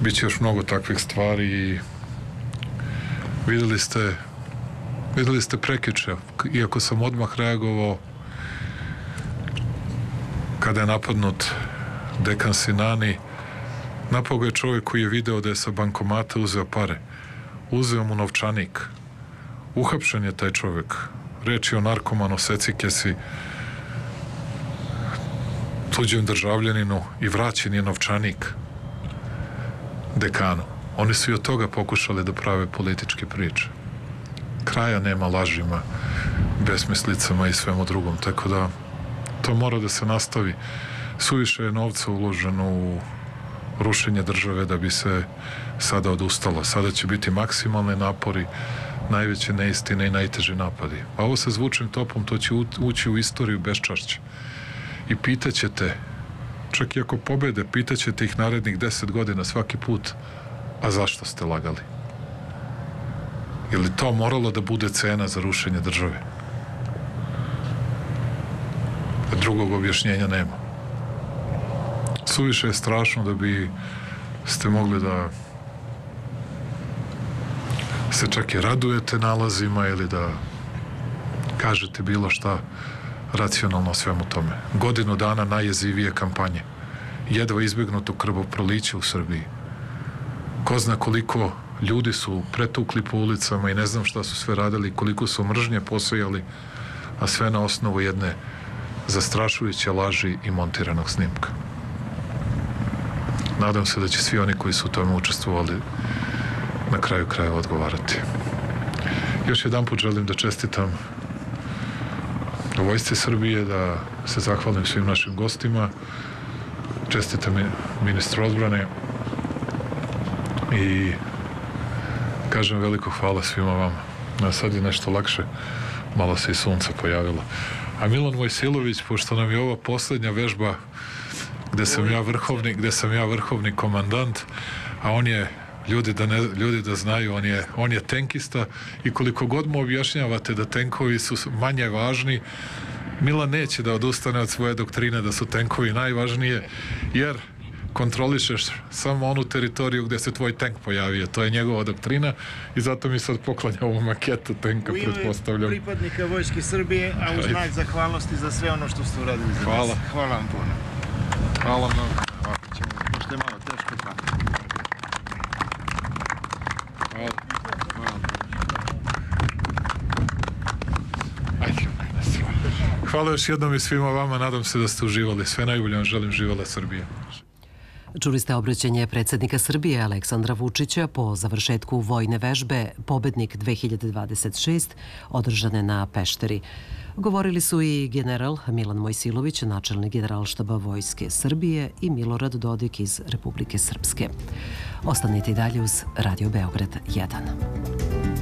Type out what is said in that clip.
Biće još mnogo takvih stvari i videli ste prekjuče, iako sam odmah reagovao kada je napadnut dekan Sinani, napao ga je čovjek koji je video da je sa bankomata uzeo pare. Uzeo mu novčanik. Uhapšen je taj čovjek. Reč je o narkomanu, secikesi, tuđem državljaninu i vraćen je novčanik dekanu. Oni su i od toga pokušali da prave političke priče. Kraja nema lažima, besmislicama i svemu drugom, tako da to mora da se nastavi. Suviše je novca uloženo u rušenje države da bi se sada odustalo. Sada će biti maksimalni napori, najveće neistine i najteži napadi. A ovo sa zvučnim topom, to će ući u istoriju beščašća. I pitaćete, čak i ako pobede, pitaćete ih narednih 10 godina svaki put, a zašto ste lagali? Je li to moralo da bude cena za rušenje države? Drugog objašnjenja nema. Suviše je strašno da bi ste mogli da se čak i radujete nalazima ili da kažete bilo šta racionalno o svemu tome. Godinu dana najjezivije kampanje. Jedva izbjegnuto krvoproliće u Srbiji. Ko zna koliko ljudi su pretukli po ulicama i ne znam šta su sve radili, koliko su mržnje posejali, a sve na osnovu jedne zastrašujuće laži i montiranog snimka. Nadam se da će svi oni koji su u tome učestvovali na kraju krajeva odgovarati. Još jedan put želim da čestitam Vojsci Srbije, da se zahvalim svim našim gostima, čestitam ministru odbrane i kažem veliko hvala svima vama. A sad je nešto lakše, malo se i sunce pojavilo. A Milan Mojsilović, pošto nam je ova poslednja vežba gde sam ja vrhovni komandant, a on je, ljudi da znaju, on je tenkista i koliko god mu objašnjavate da tenkovi su manje važni, Milan neće da odustane od svoje doktrine da su tenkovi najvažnije, jer kontrolišeš samo onu teritoriju gde se tvoj tank pojavio. To je njegova doktrina i zato mi sad poklanja ovu maketu tenka, pretpostavljam. U ime pripadnika Vojske Srbije, a u znak zahvalnosti za sve ono što ste uradili za nas. Hvala vam puno. Hvala mnogo. Pošto je malo teško, pa. Hvala još jednom i svima vama, nadam se da ste uživali. Sve najbolje vam želim, živjela Srbija. Čuli ste obraćanje predsjednika Srbije Aleksandra Vučića po završetku vojne vežbe Pobednik 2026 održane na Pešteri. Govorili su i general Milan Mojsilović, načelnik Generalštaba Vojske Srbije, i Milorad Dodik iz Republike Srpske. Ostanite i dalje uz Radio Beograd 1.